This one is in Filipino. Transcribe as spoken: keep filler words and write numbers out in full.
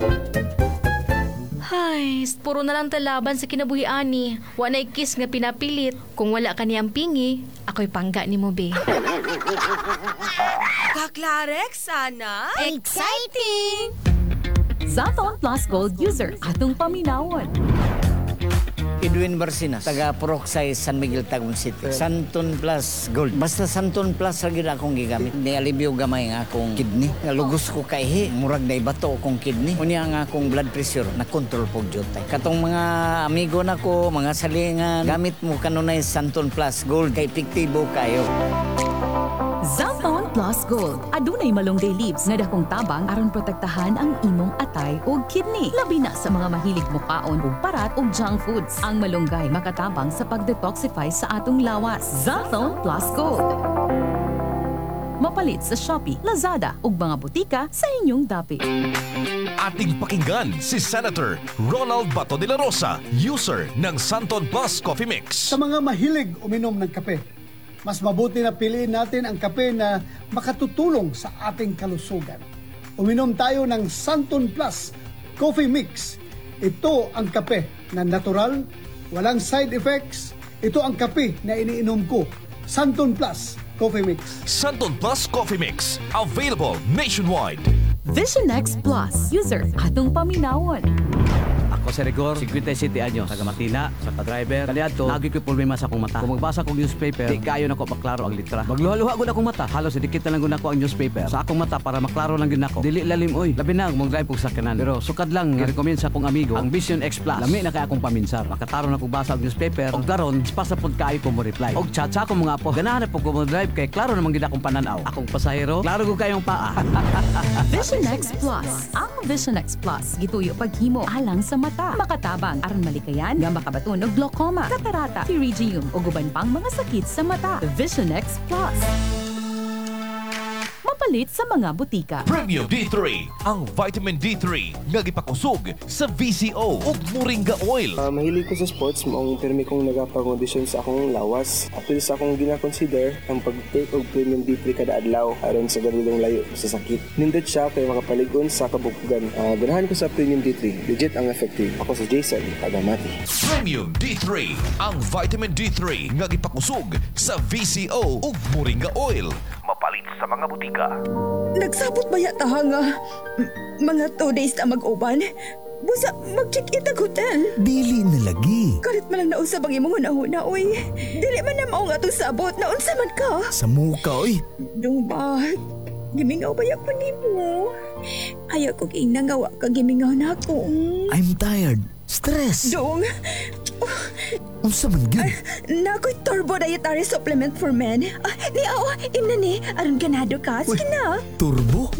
Ay, puro na lang talaban sa kinabuhi ani. Wa na'y kiss nga pinapilit. Kung wala ka niyang pingi, ako'y pangga ni mo, be. Kaklarek, sana? Exciting! Zaton Plus Gold user atong paminawon. Edwin Barcinas, taga Poroxay, San Miguel, Tagum City. Santon Plus Gold. Basta Santon Plus lagi na akong gigamit. Ni alibyo gamay nga akong kidney. Nalugos ko kay murag na ibato akong kidney. Unya nga akong blood pressure na control pog jutay. Katong mga amigo nako, mga salingan, gamit mo kanunay Santon Plus Gold kay epektibo kayo. Zaton Plus Gold. Adunay malunggay leaves nga dakong tabang aron protektahan ang imong atay o kidney. Labi na sa mga mahilig mukaon ug parat ug junk foods. Ang malunggay makatabang sa pag-detoxify sa atong lawas. Zaton Plus Gold. Mapalit sa Shopee, Lazada ug mga butika sa inyong dapit. Ating pakinggan si Senator Ronald Bato de la Rosa, user ng Santon Plus Coffee Mix. Sa mga mahilig uminom ng kape, mas mabuti na piliin natin ang kape na makatutulong sa ating kalusugan. Uminom tayo ng Santon Plus Coffee Mix. Ito ang kape na natural, walang side effects. Ito ang kape na iniinom ko. Santon Plus Coffee Mix. Santon Plus Coffee Mix, available nationwide. Vision X Plus, user atong paminawon. Ako si Rigor, fifty-seven anyos, taga Matina, sa ka-driver. Kaliadto, lagi ko'y problema sa akong mata. Kung magbasa kong newspaper, di kayo na ko maklaro ang litra. Magluha-luha gud akong mata. Halos dikit na lang gud ako ang newspaper. Sa akong mata para maklaro lang gud ako. Dili lalim oy. Labi na mong drive kog sakyanan. Pero sukad lang i-recommend sa akong amigo ang Vision X Plus. Lami na kay akong paminsar. Makataro na kog basa og newspaper. Og daron, pasa pud kayo ko mo reply. Og chat sa akong mga apo. Ganahan na pud ko mo drive kay klaro namang gid akong pananaw. Akong pasahero, klaro gud kayong paa. Vision X Plus. Ang Vision X Plus gituyo paghimo alang sa mata. Makatabang aron malikayan nga makabaton og glaucoma, katarata, pterygium ug uban pang mga sakit sa mata. Vision X Plus. Mapalit sa mga butika. Premium D three, ang vitamin D three nga gipakusog sa V C O ug Moringa Oil. Uh, mahilig ko sa sports, maong pirmi kong nagapag-audition sa akong lawas. Apil sa akong gina-consider ang pag-take og Premium D three kada adlaw aron sa ganulong layo sa sakit. Nindot siya kay makapaligon sa kabukugan. Uh, ganahan ko sa Premium D three. Legit ang effective. Ako si Jason, taga-Mati. Premium D three, ang vitamin D three nga gipakusog sa V C O ug Moringa Oil. Mapalit sa mga butika. Nagsabot ba yata nga? M- mga two days na mag-uban? Busa, mag-check-in ang hotel. Dili na lagi. Kalit man lang nausab ang imong una-una, oy. Dili man na mao nga itong sabot. Naunsa man ka? Sa muka, oy. Dong ba? Gimingaw ba yan pa ni mo? Ayaw ko ginangawa ka gimingaw na ako. I'm tired. Stress. Dong, Unsa man gyud? nako'y turbo dietary supplement for men. Ah, ni, oo, imna ni. Aron ganado ka. Sige na. Turbo?